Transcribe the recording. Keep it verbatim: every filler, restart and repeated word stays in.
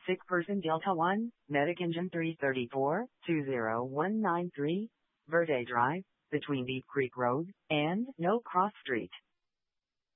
Sick person Delta one, Medic Engine three thirty-four, two zero one nine three, Verde Drive, between Deep Creek Road and No Cross Street.